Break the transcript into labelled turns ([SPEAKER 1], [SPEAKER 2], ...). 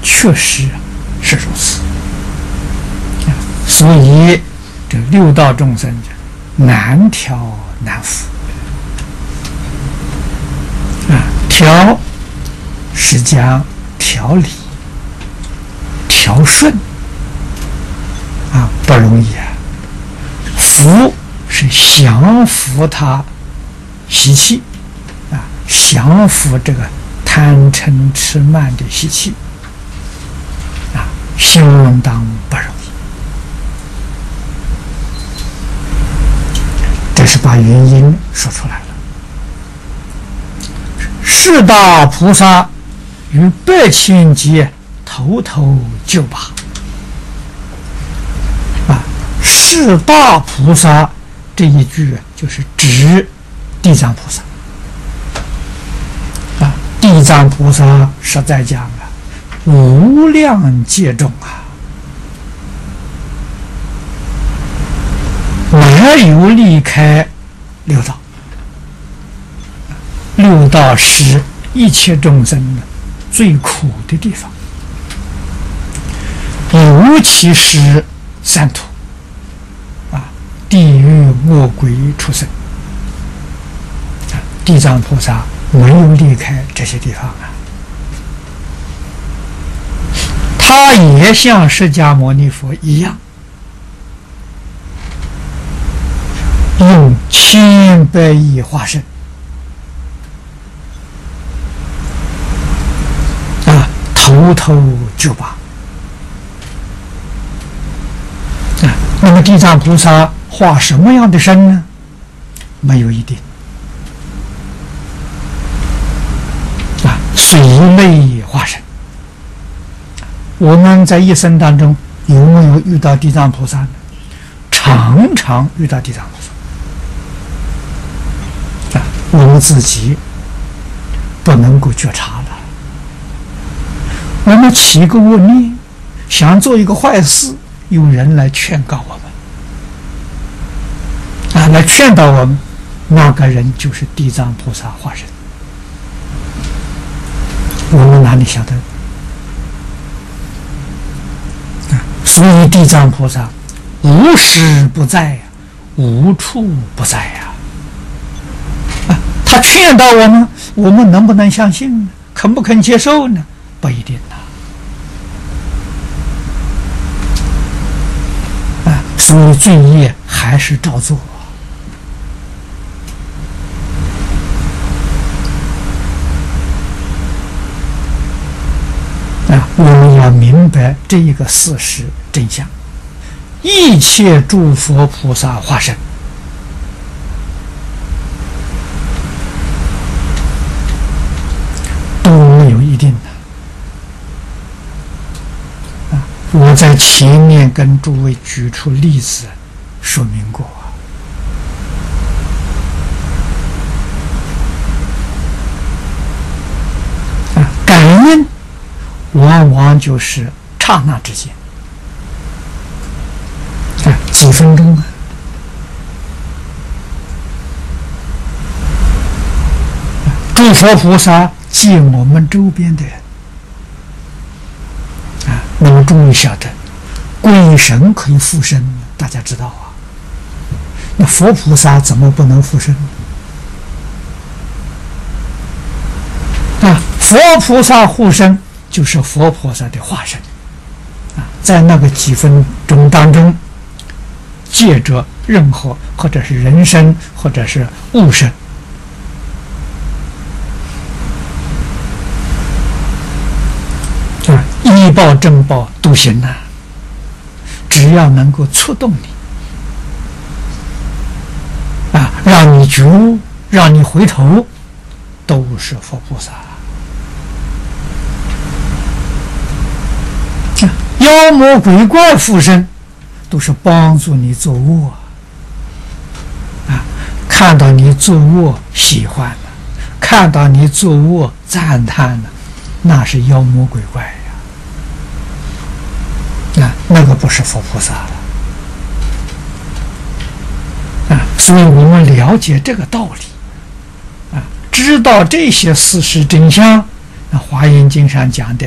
[SPEAKER 1] 确实是如此。所以这六道众生难调难伏调是讲调理调顺不容易伏是降服他习气降服这个贪嗔痴慢的习气相当不容易。这是把原因说出来了。四大菩萨于8,000劫头头就拔四大菩萨这一句就是指地藏菩萨地藏菩萨实在讲无量劫中没有离开六道。六道是一切众生最苦的地方，尤其是三途地狱恶鬼畜生地藏菩萨没有离开这些地方他也像释迦牟尼佛一样，用千百亿化身头头就拔那么地藏菩萨化什么样的身呢？没有一定随类化身。我们在一生当中有没有遇到地藏菩萨呢？常常遇到地藏菩萨我们自己不能够觉察了。我们起个恶念，想做一个坏事，有人来劝告我们来劝导我们，那个人就是地藏菩萨化身。我们哪里晓得所以地藏菩萨无时不在无处不在他劝导我们，我们能不能相信呢？肯不肯接受呢？不一定所以罪业还是照做我们要明白这一个事实真相。一切诸佛菩萨化身都没有一定的我在前面跟诸位举出例子说明过感恩往往就是刹那之间几分钟诸佛菩萨见我们周边的人那么终于晓得鬼神可以附身，大家知道那佛菩萨怎么不能附身佛菩萨护身就是佛菩萨的化身在那个几分钟当中，借着任何或者是人身或者是物身医报正报都行只要能够触动你让你觉悟，让你回头，都是佛菩萨妖魔鬼怪附身都是帮助你做恶看到你做恶喜欢了，看到你做恶赞叹了，那是妖魔鬼怪那个不是佛菩萨所以我们了解这个道理知道这些事实真相，那华严经上讲的